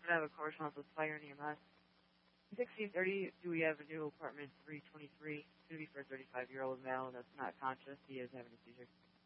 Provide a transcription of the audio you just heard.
Could I have a correspondence with Fire and EMS? 1630, do we have a new apartment 323? It's going to be for a 35-year-old male that's not conscious. He is having a seizure.